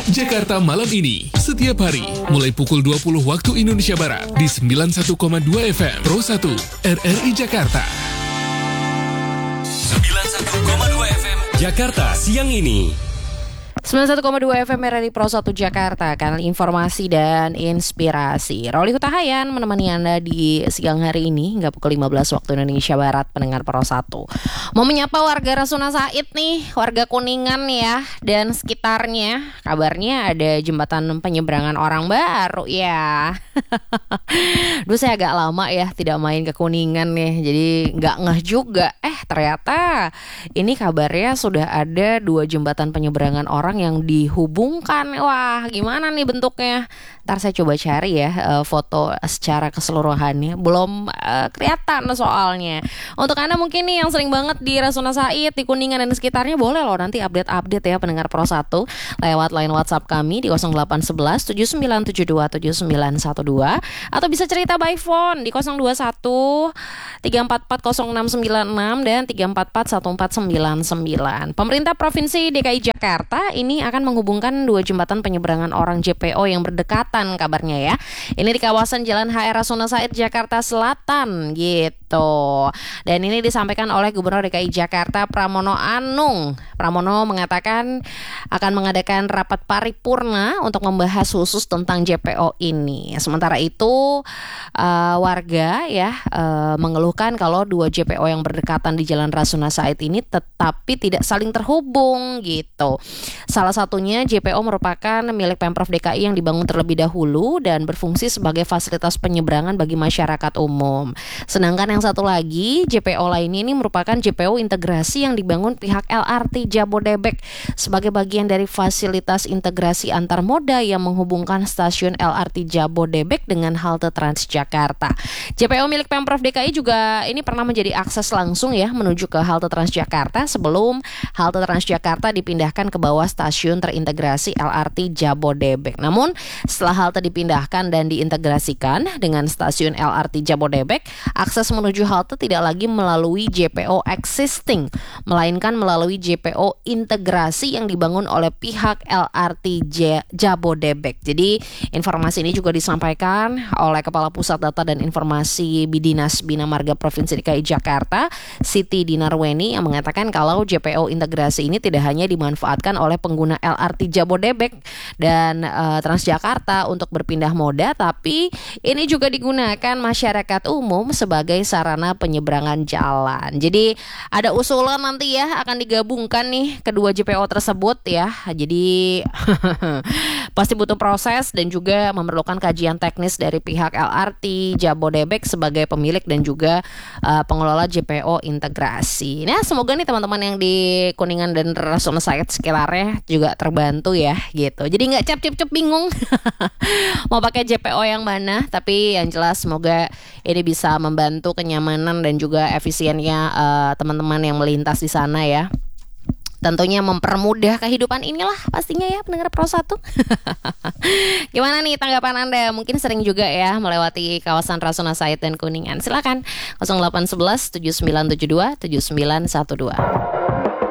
Jakarta Malam Ini, setiap hari, mulai pukul 20 waktu Indonesia Barat, di 91,2 FM, Pro 1, RRI Jakarta. 91,2 FM, Jakarta siang ini. 91,2 FM RRI Pro 1 Jakarta, kanal informasi dan inspirasi. Roli Hutahayan menemani Anda di siang hari ini hingga pukul 15 waktu Indonesia Barat, pendengar Pro 1. Mau menyapa warga Rasuna Said nih, warga Kuningan ya, dan sekitarnya. Kabarnya ada jembatan penyeberangan orang baru ya. Duh, saya agak lama ya tidak main ke Kuningan nih, jadi nggak ngeh juga. Ternyata ini kabarnya sudah ada 2 jembatan penyeberangan orang yang dihubungkan. Wah, gimana nih bentuknya? Ntar saya coba cari ya foto secara keseluruhannya. Belum kelihatan soalnya. Untuk Anda mungkin nih yang sering banget di Rasuna Said, di Kuningan dan sekitarnya, boleh loh nanti update ya pendengar Pro 1 lewat line WhatsApp kami di 0811 7972 7912, atau bisa cerita by phone di 021 344 0696 dan 344 1499. Pemerintah Provinsi DKI Jakarta ini akan menghubungkan 2 jembatan penyeberangan orang JPO yang berdekatan kabarnya ya. Ini di kawasan Jalan HR Rasuna Said, Jakarta Selatan gitu. Dan ini disampaikan oleh Gubernur DKI Jakarta Pramono Anung. Pramono mengatakan akan mengadakan rapat paripurna untuk membahas khusus tentang JPO ini. Sementara itu warga ya mengeluhkan kalau 2 JPO yang berdekatan di Jalan Rasuna Said ini tetapi tidak saling terhubung gitu. Salah satunya JPO merupakan milik Pemprov DKI yang dibangun terlebih dahulu dan berfungsi sebagai fasilitas penyeberangan bagi masyarakat umum. Sedangkan yang satu lagi JPO lainnya ini merupakan JPO integrasi yang dibangun pihak LRT Jabodebek sebagai bagian dari fasilitas integrasi antar moda yang menghubungkan stasiun LRT Jabodebek dengan halte Transjakarta. JPO milik Pemprov DKI juga ini pernah menjadi akses langsung ya menuju ke halte Transjakarta sebelum halte Transjakarta dipindahkan ke bawah stasiun terintegrasi LRT Jabodebek. Namun setelah halte dipindahkan dan diintegrasikan dengan stasiun LRT Jabodebek, akses menuju halte tidak lagi melalui JPO existing, melainkan melalui JPO integrasi yang dibangun oleh pihak LRT Jabodebek. Jadi informasi ini juga disampaikan oleh Kepala Pusat Data dan Informasi Bidinas Bina Marga Provinsi DKI Jakarta, Siti Dinarweni, yang mengatakan kalau JPO integrasi ini tidak hanya dimanfaatkan oleh pengguna LRT Jabodebek dan Transjakarta untuk berpindah moda, tapi ini juga digunakan masyarakat umum sebagai sarana penyeberangan jalan. Jadi ada usulan nanti ya akan digabungkan nih kedua JPO tersebut ya. Jadi pasti butuh proses dan juga memerlukan kajian teknis dari pihak LRT Jabodebek sebagai pemilik dan juga pengelola JPO integrasi. Nah, semoga nih teman-teman yang di Kuningan dan Rasuna Said sekitarnya juga terbantu ya gitu. Jadi nggak cap-cap bingung mau pakai JPO yang mana, tapi yang jelas semoga ini bisa membantu kenyamanan dan juga efisiennya teman-teman yang melintas di sana ya. Tentunya mempermudah kehidupan inilah pastinya ya pendengar Pro 1. Gimana nih tanggapan Anda? Mungkin sering juga ya melewati kawasan Rasuna Said dan Kuningan. Silakan 0811 7972 7912.